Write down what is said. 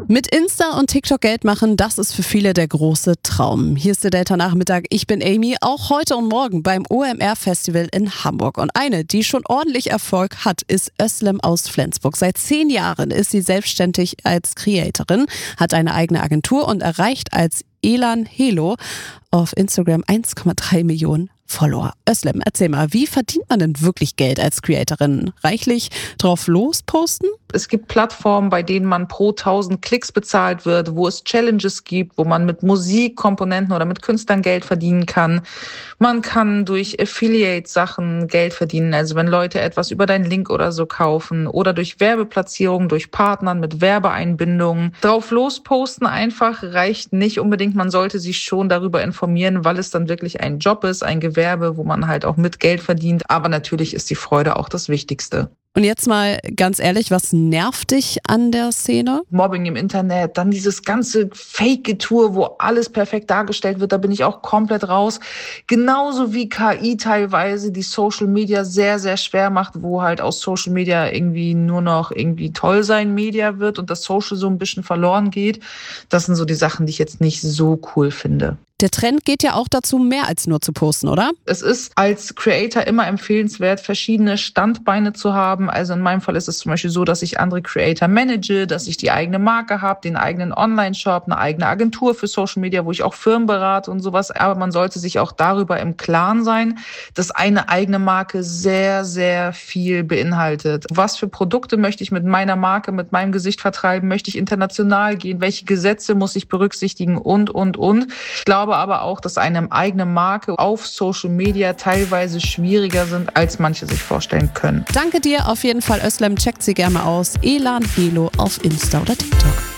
Mit Insta und TikTok Geld machen, das ist für viele der große Traum. Hier ist der Delta-Nachmittag, ich bin Amy, auch heute und morgen beim OMR-Festival in Hamburg. Und eine, die schon ordentlich Erfolg hat, ist Özlem aus Flensburg. Seit 10 Jahren ist sie selbstständig als Creatorin, hat eine eigene Agentur und erreicht als Elan Helo auf Instagram 1,3 Millionen Follower. Özlem, erzähl mal, wie verdient man denn wirklich Geld als Creatorin? Reichlich drauf losposten? Es gibt Plattformen, bei denen man pro 1000 Klicks bezahlt wird, wo es Challenges gibt, wo man mit Musikkomponenten oder mit Künstlern Geld verdienen kann. Man kann durch Affiliate-Sachen Geld verdienen, also wenn Leute etwas über deinen Link oder so kaufen oder durch Werbeplatzierungen, durch Partnern mit Werbeeinbindungen. Drauf losposten einfach reicht nicht unbedingt. Man sollte sich schon darüber informieren, weil es dann wirklich ein Job ist, ein Gewerbe, wo man halt auch mit Geld verdient. Aber natürlich ist die Freude auch das Wichtigste. Und jetzt mal ganz ehrlich, was nervt dich an der Szene? Mobbing im Internet, dann dieses ganze Fake-Getue, wo alles perfekt dargestellt wird, da bin ich auch komplett raus. Genauso wie KI teilweise die Social Media sehr, sehr schwer macht, wo halt aus Social Media irgendwie nur noch irgendwie toll sein Media wird und das Social so ein bisschen verloren geht. Das sind so die Sachen, die ich jetzt nicht so cool finde. Der Trend geht ja auch dazu, mehr als nur zu posten, oder? Es ist als Creator immer empfehlenswert, verschiedene Standbeine zu haben. Also in meinem Fall ist es zum Beispiel so, dass ich andere Creator manage, dass ich die eigene Marke habe, den eigenen Online-Shop, eine eigene Agentur für Social Media, wo ich auch Firmen berate und sowas. Aber man sollte sich auch darüber im Klaren sein, dass eine eigene Marke sehr, sehr viel beinhaltet. Was für Produkte möchte ich mit meiner Marke, mit meinem Gesicht vertreiben? Möchte ich international gehen? Welche Gesetze muss ich berücksichtigen? Und. Ich glaube aber auch, dass eine eigene Marke auf Social Media teilweise schwieriger sind, als manche sich vorstellen können. Danke dir auf jeden Fall, Özlem. Checkt sie gerne aus. Elan Helo auf Insta oder TikTok.